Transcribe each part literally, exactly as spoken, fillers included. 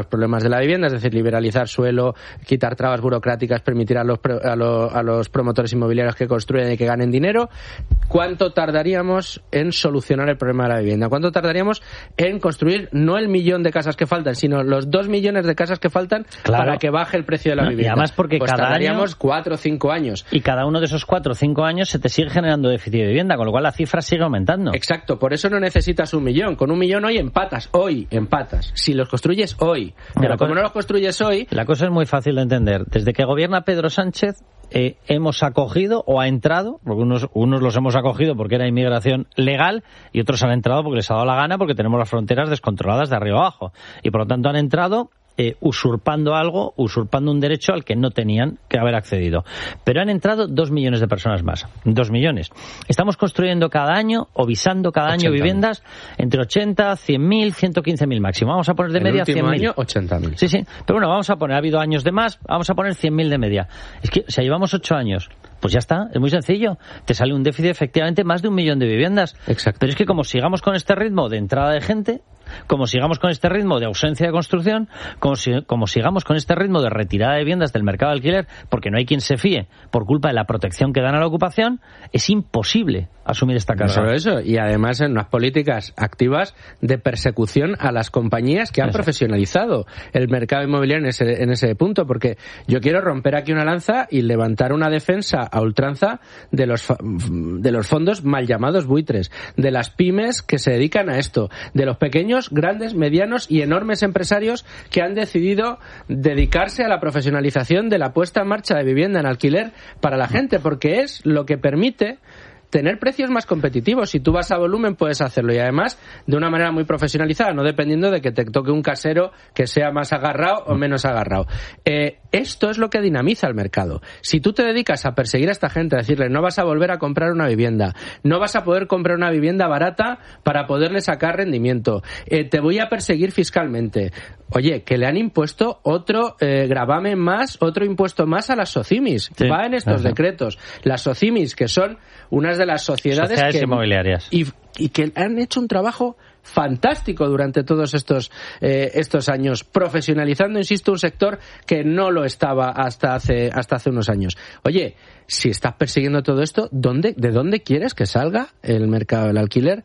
los problemas de la vivienda, es decir, liberalizar suelo, quitar trabas burocráticas, permitir a los, a, los, a los promotores inmobiliarios que construyan y que ganen dinero. ¿Cuánto tardaríamos en solucionar el problema de la vivienda? ¿Cuánto tardaríamos en construir no el millón de casas que faltan, sino los dos millones de casas que faltan claro. para que baje el precio de la no, vivienda? Y además porque pues cada tardaríamos año, cuatro o cinco años. Y cada uno de esos cuatro o cinco años se te sigue generando déficit de vivienda, con lo cual la cifra sigue aumentando. Exacto, por eso no necesitas un millón. Con un millón hoy empatas, hoy empatas. Si los construyes hoy. Pero como no los construyes hoy... La cosa es muy fácil de entender. Desde que gobierna Pedro Sánchez, eh, hemos acogido o ha entrado, porque unos, unos los hemos acogido porque era inmigración legal y otros han entrado porque les ha dado la gana, porque tenemos las fronteras descontroladas de arriba abajo. Y por lo tanto han entrado... Eh, usurpando algo, usurpando un derecho al que no tenían que haber accedido. Pero han entrado dos millones de personas más. Dos millones. Estamos construyendo cada año, o visando cada año viviendas entre ochenta, cien mil, ciento quince mil máximo. Vamos a poner de el media cien mil. año, ochenta mil. Sí, sí. Pero bueno, vamos a poner, ha habido años de más, vamos a poner cien mil de media. Es que, si llevamos ocho años, pues ya está, es muy sencillo. Te sale un déficit efectivamente más de un millón de viviendas. Exacto. Pero es que como sigamos con este ritmo de entrada de gente, como sigamos con este ritmo de ausencia de construcción, como, si, como sigamos con este ritmo de retirada de viviendas del mercado de alquiler, porque no hay quien se fíe por culpa de la protección que dan a la ocupación, es imposible asumir esta carga. No solo eso, y además en unas políticas activas de persecución a las compañías que han eso. profesionalizado el mercado inmobiliario en ese, en ese punto, porque yo quiero romper aquí una lanza y levantar una defensa a ultranza de los, de los fondos mal llamados buitres, de las pymes que se dedican a esto, de los pequeños, grandes, medianos y enormes empresarios que han decidido dedicarse a la profesionalización de la puesta en marcha de vivienda en alquiler para la gente, porque es lo que permite tener precios más competitivos. Si tú vas a volumen puedes hacerlo, y además de una manera muy profesionalizada, no dependiendo de que te toque un casero que sea más agarrado o menos agarrado. Eh, esto es lo que dinamiza el mercado. Si tú te dedicas a perseguir a esta gente, a decirle no vas a volver a comprar una vivienda, no vas a poder comprar una vivienda barata para poderle sacar rendimiento, eh, te voy a perseguir fiscalmente. Oye, que le han impuesto otro eh, gravamen más, otro impuesto más a las SOCIMIS. Sí. Va en estos Ajá. decretos. Las SOCIMIS, que son unas de las sociedades, sociedades que, inmobiliarias y, y que han hecho un trabajo fantástico durante todos estos eh, estos años, profesionalizando, insisto, un sector que no lo estaba hasta hace hasta hace unos años. Oye, si estás persiguiendo todo esto, ¿dónde, ¿de dónde quieres que salga el mercado del alquiler?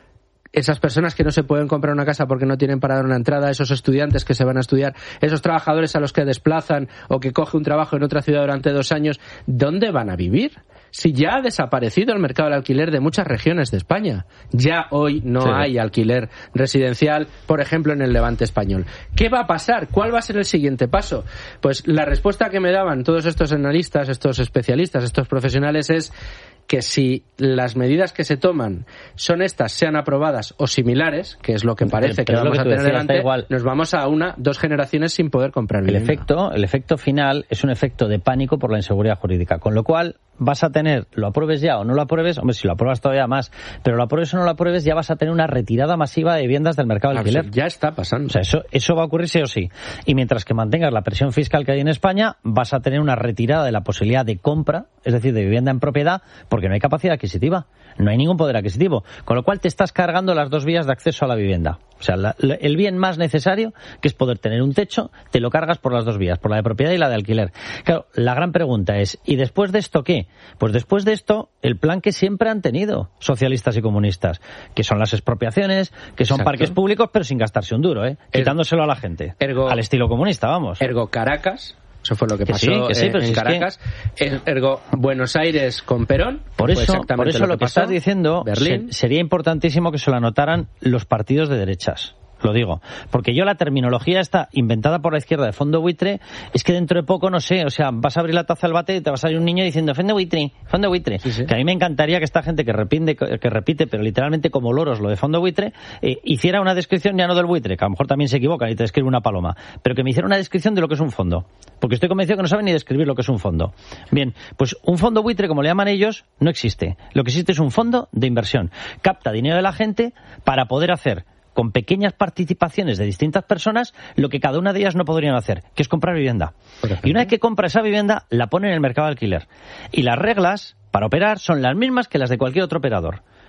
Esas personas que no se pueden comprar una casa porque no tienen para dar una entrada, esos estudiantes que se van a estudiar, esos trabajadores a los que desplazan o que coge un trabajo en otra ciudad durante dos años, ¿dónde van a vivir? Si ya ha desaparecido el mercado del alquiler de muchas regiones de España. Ya hoy no sí. hay alquiler residencial, por ejemplo, en el Levante español. ¿Qué va a pasar? ¿Cuál va a ser el siguiente paso? Pues la respuesta que me daban todos estos analistas, estos especialistas, estos profesionales es que si las medidas que se toman son estas, sean aprobadas o similares, que es lo que parece que vamos a tener delante, nos vamos a una, dos generaciones sin poder comprar vivienda. El efecto, el efecto final es un efecto de pánico por la inseguridad jurídica, con lo cual vas a tener, lo apruebes ya o no lo apruebes, hombre, si lo apruebas todavía más, pero lo apruebes o no lo apruebes, ya vas a tener una retirada masiva de viviendas del mercado de alquiler. Claro, ya está pasando. O sea, eso, eso va a ocurrir sí o sí. Y mientras que mantengas la presión fiscal que hay en España, vas a tener una retirada de la posibilidad de compra, es decir, de vivienda en propiedad, porque no hay capacidad adquisitiva, no hay ningún poder adquisitivo, con lo cual te estás cargando las dos vías de acceso a la vivienda. O sea, la, la, el bien más necesario, que es poder tener un techo, te lo cargas por las dos vías, por la de propiedad y la de alquiler. Claro, la gran pregunta es, ¿y después de esto qué? Pues después de esto, el plan que siempre han tenido socialistas y comunistas, que son las expropiaciones, que son Exacto. parques públicos, pero sin gastarse un duro, ¿eh? Quitándoselo a la gente. Ergo, al estilo comunista, vamos. Ergo Caracas. Eso fue lo que, que pasó sí, que sí, en, en Caracas. Que... Ergo, Buenos Aires con Perón. Por eso, por eso lo que, lo que estás diciendo, Berlín. Se, sería importantísimo que se lo anotaran los partidos de derechas. Lo digo, porque yo la terminología esta inventada por la izquierda de fondo buitre es que dentro de poco, no sé, o sea, vas a abrir la taza del bate y te va a salir un niño diciendo fondo buitre, fondo buitre, sí, sí. Que a mí me encantaría que esta gente que repite, que repite pero literalmente como loros lo de fondo buitre, eh, hiciera una descripción ya no del buitre, que a lo mejor también se equivocan y te describe una paloma, pero que me hiciera una descripción de lo que es un fondo, porque estoy convencido que no saben ni describir lo que es un fondo. Bien, pues un fondo buitre, como le llaman ellos, no existe. Lo que existe es un fondo de inversión. Capta dinero de la gente para poder hacer con pequeñas participaciones de distintas personas lo que cada una de ellas no podrían hacer, que es comprar vivienda. Y una vez que compra esa vivienda, la pone en el mercado de alquiler. Y las reglas para operar son las mismas que las de cualquier otro operador.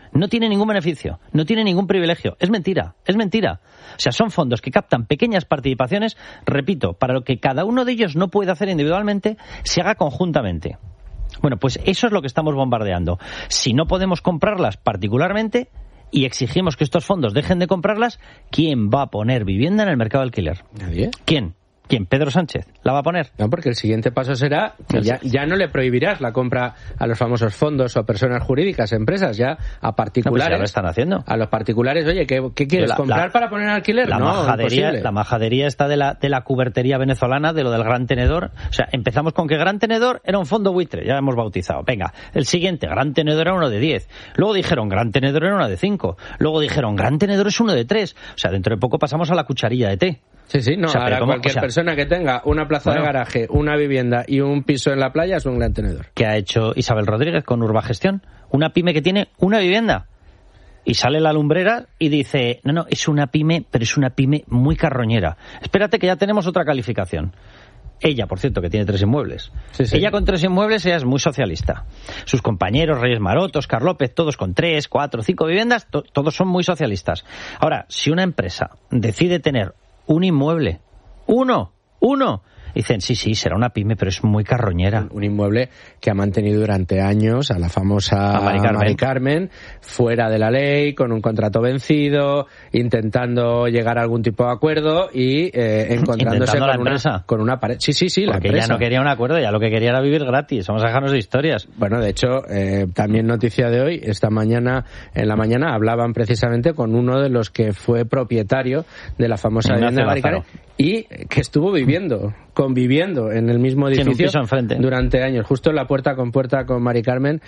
No tiene ningún beneficio, no tiene ningún privilegio. Es mentira, es mentira. O sea, son fondos que captan pequeñas participaciones, repito, para lo que cada uno de ellos no puede hacer individualmente, se haga conjuntamente. Bueno, pues eso es lo que estamos bombardeando. Si no podemos comprarlas particularmente y exigimos que estos fondos dejen de comprarlas, ¿quién va a poner vivienda en el mercado de alquiler? ¿Nadie? ¿Quién? ¿Quién? ¿Pedro Sánchez? ¿La va a poner? No, porque el siguiente paso será que ya, ya no le prohibirás la compra a los famosos fondos o personas jurídicas, empresas, ya a particulares. No, pues ya lo están haciendo. A los particulares, oye, ¿qué, qué quieres? La, ¿comprar la, para poner alquiler? La, no, majadería, imposible. La majadería está de la, de la cubertería venezolana, de lo del Gran Tenedor. O sea, empezamos con que Gran Tenedor era un fondo buitre, ya hemos bautizado. Venga, el siguiente, Gran Tenedor era uno de diez. Luego dijeron, Gran Tenedor era uno de cinco. Luego dijeron, Gran Tenedor es uno de tres. O sea, dentro de poco pasamos a la cucharilla de té. Sí, sí, no, o sea, ahora cómo, cualquier o sea, persona que tenga una plaza bueno, de garaje, una vivienda y un piso en la playa es un gran tenedor. ¿Qué ha hecho Isabel Rodríguez con Urbagestión? Una pyme que tiene una vivienda. Y sale la lumbrera y dice, no, no, es una pyme, pero es una pyme muy carroñera. Espérate que ya tenemos otra calificación. Ella, por cierto, que tiene tres inmuebles. Sí, sí. Ella con tres inmuebles, ella es muy socialista. Sus compañeros, Reyes Maroto, Oscar López, todos con tres, cuatro, cinco viviendas, to- todos son muy socialistas. Ahora, si una empresa decide tener un inmueble, uno, uno, dicen, sí, sí, será una pyme, pero es muy carroñera. Un, un inmueble que ha mantenido durante años a la famosa a Mari Carmen. Mari Carmen fuera de la ley, con un contrato vencido, intentando llegar a algún tipo de acuerdo y eh, encontrándose con, la empresa. Una, con una pared. Sí, sí, sí, porque la empresa. Ella no quería un acuerdo, ya lo que quería era vivir gratis. Vamos a dejarnos de historias. Bueno, de hecho, eh, también noticia de hoy, esta mañana, en la mañana, hablaban precisamente con uno de los que fue propietario de la famosa vivienda de Mari Carmen y que estuvo viviendo, conviviendo en el mismo edificio sí, durante años, justo en la puerta con puerta con Mari Carmen,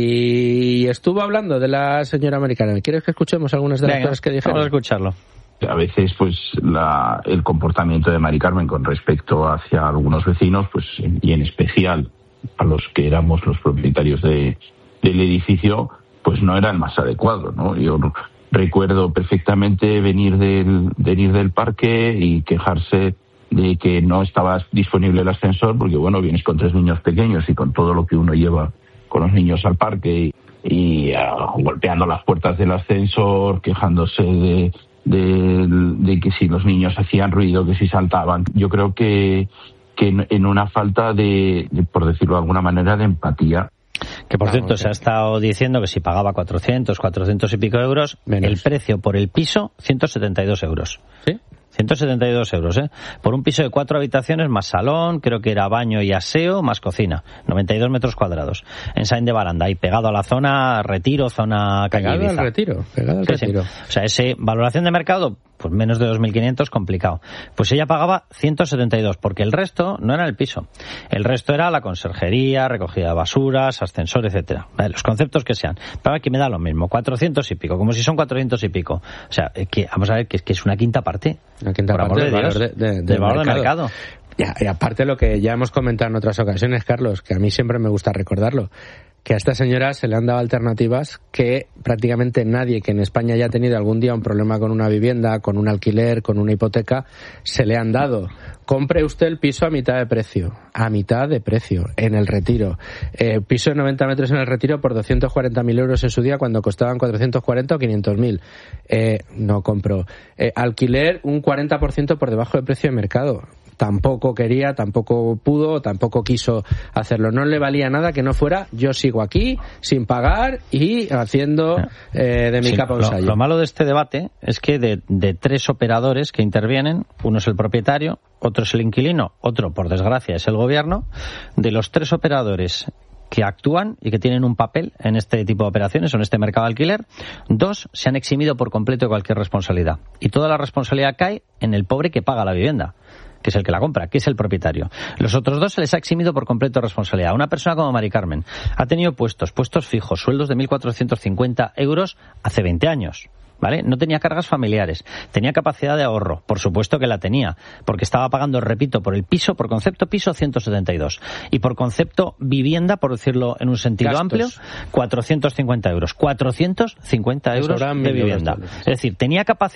y estuvo hablando de la señora Mari Carmen. ¿Quieres que escuchemos algunas de las Venga, cosas que dijeron? Vamos a escucharlo. A veces, pues, la, el comportamiento de Mari Carmen con respecto hacia algunos vecinos, pues, y en especial a los que éramos los propietarios de, del edificio, pues no era el más adecuado, ¿no? Yo recuerdo perfectamente venir del, venir del parque y quejarse de que no estaba disponible el ascensor, porque bueno, vienes con tres niños pequeños y con todo lo que uno lleva con los niños al parque y, y uh, golpeando las puertas del ascensor, quejándose de, de, de que si los niños hacían ruido, que si saltaban. Yo creo que, que en, en una falta de, de, por decirlo de alguna manera, de empatía. Que por cierto se ha estado diciendo que si pagaba cuatrocientos, cuatrocientos y pico euros, menos. El precio por el piso, ciento setenta y dos euros. ¿Sí? ciento setenta y dos euros, ¿eh? Por un piso de cuatro habitaciones, más salón, creo que era baño y aseo, más cocina. noventa y dos metros cuadrados. En Saín de Baranda, y pegado a la zona Retiro, zona calle Pegado Ibiza. al Retiro, pegado al sí, Retiro. Sí. O sea, ese valoración de mercado, pues menos de dos mil quinientos, complicado. Pues ella pagaba ciento setenta y dos, porque el resto no era el piso. El resto era la conserjería, recogida de basuras, ascensor, etcétera. Vale, los conceptos que sean. Para que me da lo mismo, cuatrocientos y pico, como si son cuatrocientos y pico. O sea, que vamos a ver que es que es una quinta parte. Una quinta por parte amor de Dios, de, de, de, del valor mercado. de mercado. Y, y aparte lo que ya hemos comentado en otras ocasiones, Carlos, que a mí siempre me gusta recordarlo, que a esta señora se le han dado alternativas que prácticamente nadie que en España haya tenido algún día un problema con una vivienda, con un alquiler, con una hipoteca, se le han dado. Compre usted el piso a mitad de precio, a mitad de precio, en el Retiro. Eh, piso de noventa metros en el Retiro por doscientos cuarenta mil euros en su día cuando costaban cuatrocientos cuarenta o quinientos mil. Eh, no compró. Eh, alquiler un cuarenta por ciento por debajo del precio de mercado. Tampoco quería, tampoco pudo, tampoco quiso hacerlo. No le valía nada que no fuera yo sigo aquí, sin pagar y haciendo eh, de mi sí, capa un sayo. Lo, lo malo de este debate es que de, de tres operadores que intervienen, uno es el propietario, otro es el inquilino, otro, por desgracia, es el gobierno. De los tres operadores que actúan y que tienen un papel en este tipo de operaciones o en este mercado de alquiler, dos se han eximido por completo de cualquier responsabilidad. Y toda la responsabilidad cae en el pobre que paga la vivienda, que es el que la compra, que es el propietario. Los otros dos se les ha eximido por completo de responsabilidad. Una persona como Mari Carmen ha tenido puestos, puestos fijos, sueldos de mil cuatrocientos cincuenta euros hace veinte años. ¿Vale? No tenía cargas familiares, tenía capacidad de ahorro, por supuesto que la tenía, porque estaba pagando, repito, por el piso, por concepto piso, ciento setenta y dos, y por concepto vivienda, por decirlo en un sentido Gastos. amplio, cuatrocientos cincuenta euros. cuatrocientos cincuenta euros de vivienda. Es decir, tenía capacidad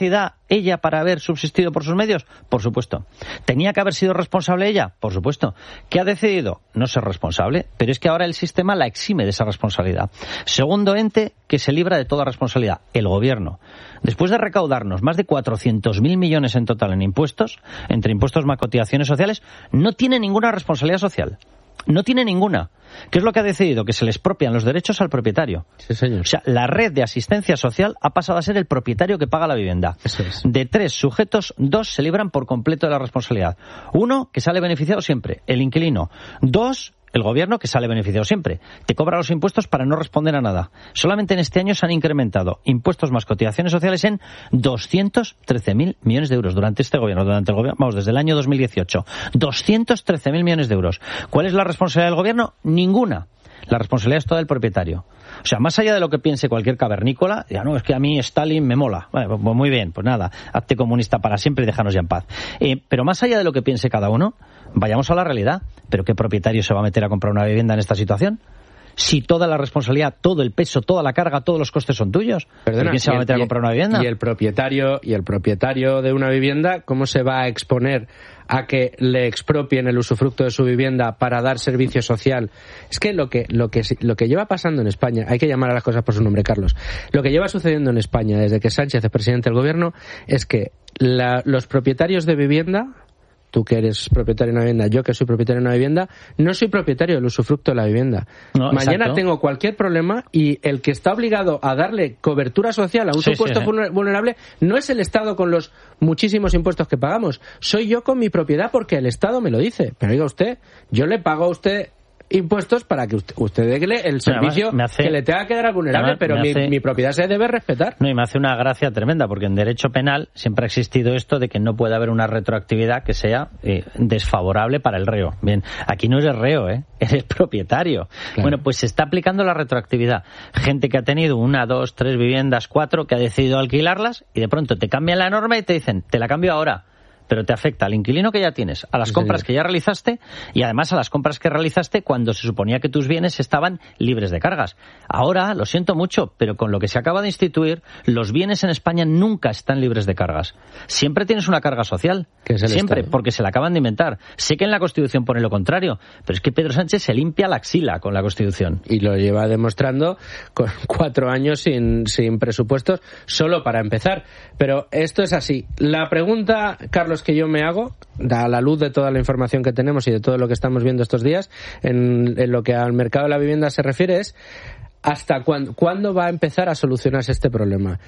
ella para haber subsistido por sus medios? Por supuesto. ¿Tenía que haber sido responsable ella? Por supuesto. ¿Qué ha decidido? No ser responsable, pero es que ahora el sistema la exime de esa responsabilidad. Segundo ente que se libra de toda responsabilidad, el gobierno. Después de recaudarnos más de cuatrocientos mil millones en total en impuestos, entre impuestos más cotizaciones sociales, no tiene ninguna responsabilidad social. No tiene ninguna. ¿Qué es lo que ha decidido? Que se le expropian los derechos al propietario. Sí, señor. O sea, la red de asistencia social ha pasado a ser el propietario que paga la vivienda. Eso es. De tres sujetos, dos se libran por completo de la responsabilidad. Uno, que sale beneficiado siempre, el inquilino. Dos, el gobierno, que sale beneficiado siempre. Te cobra los impuestos para no responder a nada. Solamente en este año se han incrementado impuestos más cotizaciones sociales en doscientos trece mil millones de euros durante este gobierno, durante el gobierno, vamos, desde el año dos mil dieciocho. doscientos trece mil millones de euros. ¿Cuál es la responsabilidad del gobierno? Ninguna. La responsabilidad es toda del propietario. O sea, más allá de lo que piense cualquier cavernícola, diga, no, es que a mí Stalin me mola. Bueno, pues muy bien, pues nada, hazte comunista para siempre y déjanos ya en paz. Eh, pero más allá de lo que piense cada uno, vayamos a la realidad. ¿Pero qué propietario se va a meter a comprar una vivienda en esta situación? Si toda la responsabilidad, todo el peso, toda la carga, todos los costes son tuyos, Perdona, ¿quién se va a meter el, a comprar una vivienda? Y el propietario y el propietario de una vivienda, ¿cómo se va a exponer a que le expropien el usufructo de su vivienda para dar servicio social? Es que lo que lo que lo que lleva pasando en España, hay que llamar a las cosas por su nombre, Carlos. Lo que lleva sucediendo en España desde que Sánchez es presidente del gobierno es que la, los propietarios de vivienda, tú que eres propietario de una vivienda, yo que soy propietario de una vivienda, no soy propietario del usufructo de la vivienda. No, Mañana exacto. tengo cualquier problema y el que está obligado a darle cobertura social a un sí, supuesto sí, sí. vulnerable no es el Estado con los muchísimos impuestos que pagamos, soy yo con mi propiedad porque el Estado me lo dice. Pero diga usted, yo le pago a usted impuestos para que usted, usted dé el servicio hace, que le tenga que dar al vulnerable, me, pero me hace, mi, mi propiedad se debe respetar. No, y me hace una gracia tremenda, porque en derecho penal siempre ha existido esto de que no puede haber una retroactividad que sea eh, desfavorable para el reo. Bien, aquí no eres reo, ¿eh? Eres propietario. Claro. Bueno, pues se está aplicando la retroactividad. Gente que ha tenido una, dos, tres viviendas, cuatro, que ha decidido alquilarlas y de pronto te cambian la norma y te dicen, te la cambio ahora. Pero te afecta al inquilino que ya tienes, a las sí, compras señor. que ya realizaste y además a las compras que realizaste cuando se suponía que tus bienes estaban libres de cargas. Ahora, lo siento mucho, pero con lo que se acaba de instituir, los bienes en España nunca están libres de cargas. Siempre tienes una carga social. Siempre, Estado. Porque se la acaban de inventar. Sé que en la Constitución pone lo contrario, pero es que Pedro Sánchez se limpia la axila con la Constitución. Y lo lleva demostrando con cuatro años sin, sin presupuestos, solo para empezar. Pero esto es así. La pregunta, Carlos, que yo me hago, a la luz de toda la información que tenemos y de todo lo que estamos viendo estos días, en, en lo que al mercado de la vivienda se refiere, es ¿hasta cuándo, cuándo va a empezar a solucionarse este problema?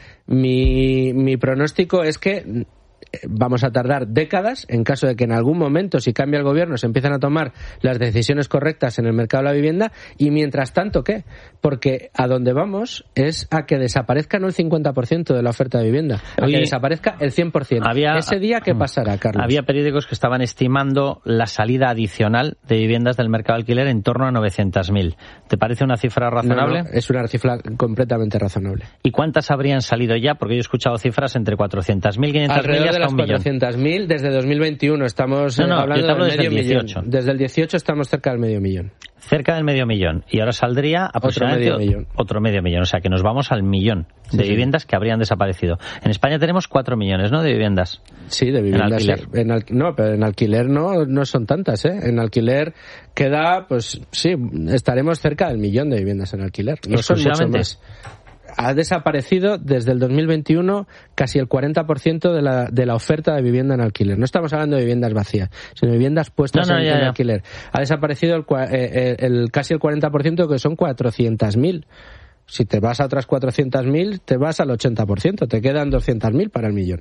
Mi, mi pronóstico es que vamos a tardar décadas en caso de que en algún momento, si cambia el gobierno, se empiezan a tomar las decisiones correctas en el mercado de la vivienda. Y mientras tanto, ¿qué? Porque a donde vamos es a que desaparezca no el cincuenta por ciento de la oferta de vivienda, a Oye, que desaparezca el cien por ciento. Había, ¿Ese día qué pasará, Carlos? Había periódicos que estaban estimando la salida adicional de viviendas del mercado de alquiler en torno a novecientos mil. ¿Te parece una cifra razonable? No, no, es una cifra completamente razonable. ¿Y cuántas habrían salido ya? Porque yo he escuchado cifras entre cuatrocientos mil, quinientos mil y hasta de las cuatrocientos mil desde dos mil veintiuno estamos no, no, hablando yo te hablo del desde medio el dieciocho. millón. Desde el dieciocho estamos cerca del medio millón. Cerca del medio millón. Y ahora saldría aproximadamente otro medio millón. Otro medio millón. O sea que nos vamos al millón de sí, viviendas sí. que habrían desaparecido. En España tenemos cuatro millones, ¿no?, de viviendas. Sí, de viviendas. En alquiler. En al, no, pero en alquiler no, no son tantas, ¿eh? En alquiler queda, pues sí, estaremos cerca del millón de viviendas en alquiler. No son mucho más. Ha desaparecido desde el dos mil veintiuno casi el cuarenta por ciento de la, de la oferta de vivienda en alquiler. No estamos hablando de viviendas vacías, sino de viviendas puestas no, no, en, ya, en ya. alquiler. Ha desaparecido el, el, el casi el cuarenta por ciento, que son cuatrocientos mil. Si te vas a otras cuatrocientos mil, te vas al ochenta por ciento. Te quedan doscientos mil para el millón.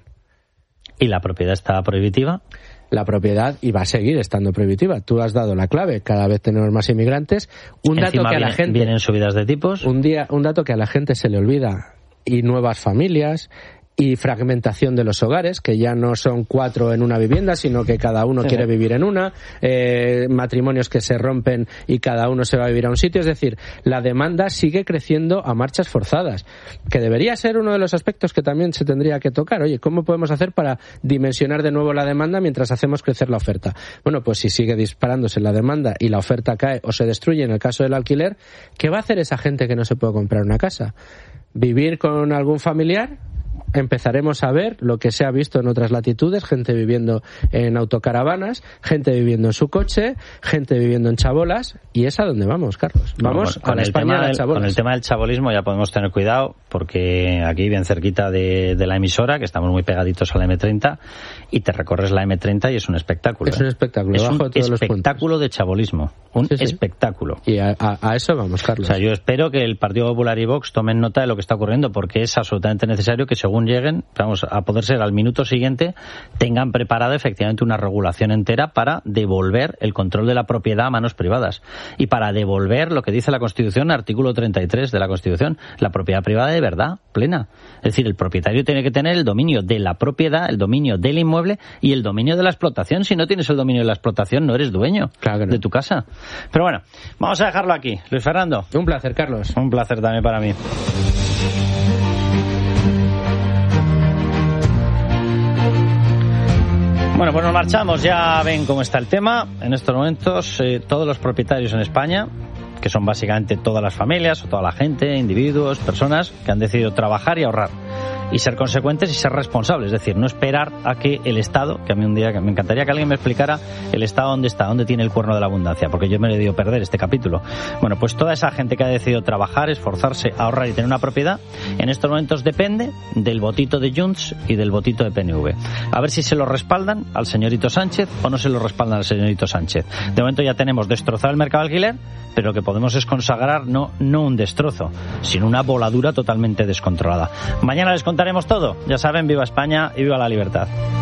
¿Y la propiedad está prohibitiva? La propiedad y va a seguir estando prohibitiva. Tú has dado la clave. Cada vez tenemos más inmigrantes. Un Encima dato que a la viene, gente vienen subidas de tipos. Un día, un dato que a la gente se le olvida. Y nuevas familias y fragmentación de los hogares, que ya no son cuatro en una vivienda, sino que cada uno sí. quiere vivir en una, eh, matrimonios que se rompen y cada uno se va a vivir a un sitio. Es decir, la demanda sigue creciendo a marchas forzadas, que debería ser uno de los aspectos que también se tendría que tocar. Oye, ¿cómo podemos hacer para dimensionar de nuevo la demanda mientras hacemos crecer la oferta? Bueno, pues si sigue disparándose la demanda y la oferta cae o se destruye en el caso del alquiler, ¿qué va a hacer esa gente que no se puede comprar una casa? ¿Vivir con algún familiar? empezaremos a ver lo que se ha visto en otras latitudes, gente viviendo en autocaravanas, gente viviendo en su coche, gente viviendo en chabolas, y es a donde vamos, Carlos. Vamos no, con, a la el España tema de las del, chabolas. Con el tema del chabolismo ya podemos tener cuidado, porque aquí bien cerquita de, de la emisora, que estamos muy pegaditos a la eme treinta, y te recorres la eme treinta y es un espectáculo. Es ¿eh? un espectáculo. Es bajo un de todos espectáculo los de chabolismo. Un sí, sí. espectáculo. Y a, a, a eso vamos, Carlos. O sea, yo espero que el Partido Popular y Vox tomen nota de lo que está ocurriendo, porque es absolutamente necesario que según lleguen, vamos a poder ser al minuto siguiente, tengan preparada efectivamente una regulación entera para devolver el control de la propiedad a manos privadas. Y para devolver lo que dice la Constitución, artículo treinta y tres de la Constitución, la propiedad privada de verdad, plena. Es decir, el propietario tiene que tener el dominio de la propiedad, el dominio del inmueble y el dominio de la explotación. Si no tienes el dominio de la explotación, no eres dueño claro que no. de tu casa. Pero bueno, vamos a dejarlo aquí. Luis Fernando. Un placer, Carlos. Un placer también para mí. Bueno, pues nos marchamos. Ya ven cómo está el tema. En estos momentos, eh, todos los propietarios en España, que son básicamente todas las familias o toda la gente, individuos, personas que han decidido trabajar y ahorrar y ser consecuentes y ser responsables, es decir, no esperar a que el Estado, que a mí un día me encantaría que alguien me explicara el Estado dónde está, dónde tiene el cuerno de la abundancia, porque yo me lo he debido perder este capítulo. Bueno, pues toda esa gente que ha decidido trabajar, esforzarse, ahorrar y tener una propiedad, en estos momentos depende del votito de Junts y del votito de P N V. A ver si se lo respaldan al señorito Sánchez o no se lo respaldan al señorito Sánchez. De momento ya tenemos destrozado el mercado de alquiler, pero lo que podemos es consagrar no, no un destrozo, sino una voladura totalmente descontrolada. Mañana les contaremos todo. Ya saben, viva España y viva la libertad.